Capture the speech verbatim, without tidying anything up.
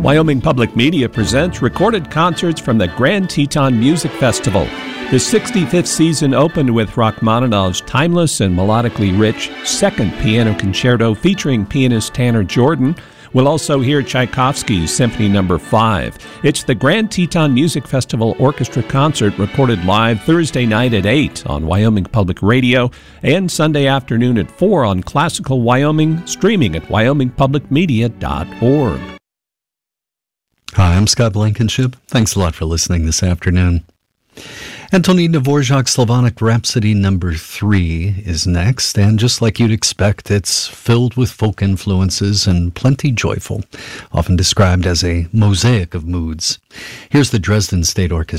Wyoming Public Media presents recorded concerts from the Grand Teton Music Festival. The sixty-fifth season opened with Rachmaninoff's timeless and melodically rich Second Piano Concerto featuring pianist Tanner Jordan. We'll also hear Tchaikovsky's Symphony Number five. It's the Grand Teton Music Festival Orchestra Concert recorded live Thursday night at eight on Wyoming Public Radio and Sunday afternoon at four on Classical Wyoming, streaming at wyoming public media dot org. Hi, I'm Scott Blankenship. Thanks a lot for listening this afternoon. Antonin Dvorak's Slavonic Rhapsody Number three is next, and just like you'd expect, it's filled with folk influences and plenty joyful, often described as a mosaic of moods. Here's the Dresden State Orchestra.